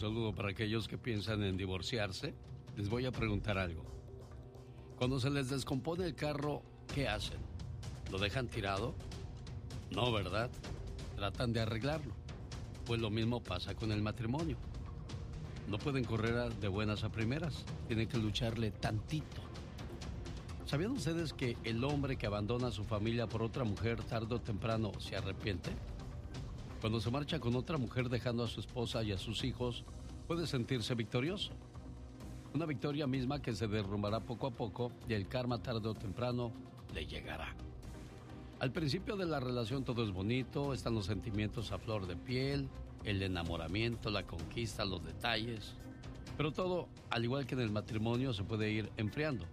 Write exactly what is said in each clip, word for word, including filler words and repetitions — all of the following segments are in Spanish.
saludo para aquellos que piensan en divorciarse. Les voy a preguntar algo. Cuando se les descompone el carro, ¿qué hacen? ¿Lo dejan tirado? No, ¿verdad? Tratan de arreglarlo. Pues lo mismo pasa con el matrimonio. No pueden correr de buenas a primeras. Tienen que lucharle tantito. ¿Sabían ustedes que el hombre que abandona a su familia por otra mujer tarde o temprano se arrepiente? Cuando se marcha con otra mujer dejando a su esposa y a sus hijos, puede sentirse victorioso. Una victoria misma que se derrumbará poco a poco y el karma tarde o temprano le llegará. Al principio de la relación todo es bonito, están los sentimientos a flor de piel, el enamoramiento, la conquista, los detalles. Pero todo, al igual que en el matrimonio, se puede ir enfriando.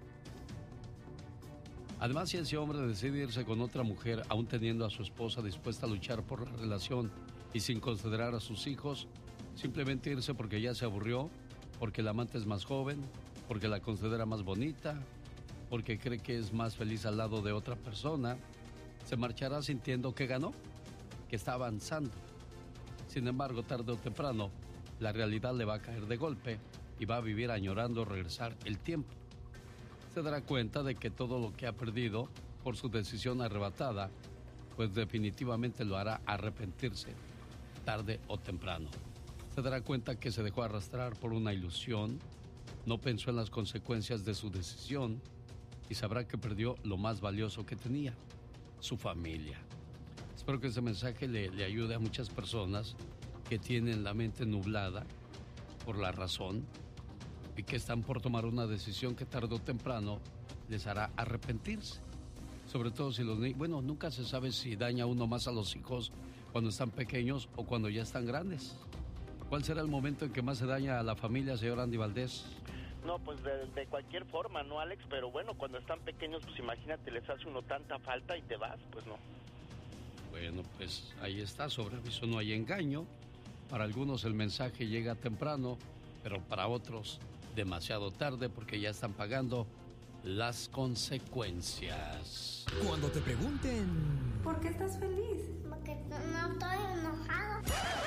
Además, si ese hombre decide irse con otra mujer, aún teniendo a su esposa dispuesta a luchar por la relación y sin considerar a sus hijos, simplemente irse porque ya se aburrió, porque el amante es más joven, porque la considera más bonita, porque cree que es más feliz al lado de otra persona, se marchará sintiendo que ganó, que está avanzando. Sin embargo, tarde o temprano, la realidad le va a caer de golpe y va a vivir añorando regresar el tiempo. Se dará cuenta de que todo lo que ha perdido por su decisión arrebatada, pues definitivamente lo hará arrepentirse, tarde o temprano. Se dará cuenta que se dejó arrastrar por una ilusión, no pensó en las consecuencias de su decisión y sabrá que perdió lo más valioso que tenía, su familia. Espero que ese mensaje le, le ayude a muchas personas que tienen la mente nublada por la razón y que están por tomar una decisión que tarde o temprano les hará arrepentirse. Sobre todo si los niños... Bueno, nunca se sabe si daña uno más a los hijos cuando están pequeños o cuando ya están grandes. ¿Cuál será el momento en que más se daña a la familia, señor Andy Valdés? No, pues de, de cualquier forma, ¿no, Alex? Pero bueno, cuando están pequeños, pues imagínate, les hace uno tanta falta y te vas, pues no. Bueno, pues ahí está, sobre aviso no hay engaño. Para algunos el mensaje llega temprano, pero para otros demasiado tarde porque ya están pagando las consecuencias. Cuando te pregunten... ¿Por qué estás feliz? Porque no, no estoy enojado.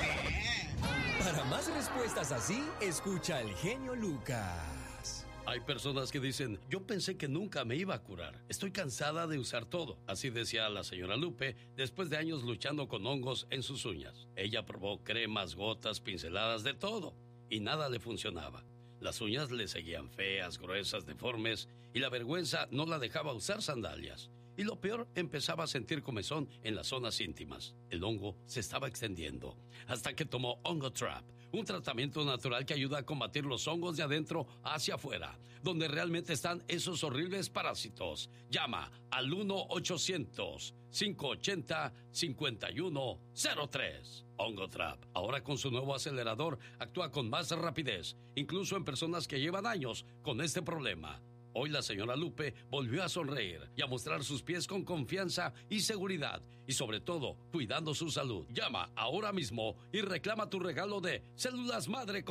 Para más respuestas así, escucha al genio Lucas. Hay personas que dicen, yo pensé que nunca me iba a curar. Estoy cansada de usar todo. Así decía la señora Lupe después de años luchando con hongos en sus uñas. Ella probó cremas, gotas, pinceladas, de todo. Y nada le funcionaba. Las uñas le seguían feas, gruesas, deformes. Y la vergüenza no la dejaba usar sandalias. Y lo peor, empezaba a sentir comezón en las zonas íntimas. El hongo se estaba extendiendo. Hasta que tomó Ongotrap, un tratamiento natural que ayuda a combatir los hongos de adentro hacia afuera, donde realmente están esos horribles parásitos. Llama al uno ochocientos, cinco ochenta, cincuenta y uno cero tres. Ongotrap, ahora con su nuevo acelerador, actúa con más rapidez, incluso en personas que llevan años con este problema. Hoy la señora Lupe volvió a sonreír y a mostrar sus pies con confianza y seguridad, y sobre todo, cuidando su salud. Llama ahora mismo y reclama tu regalo de células madre con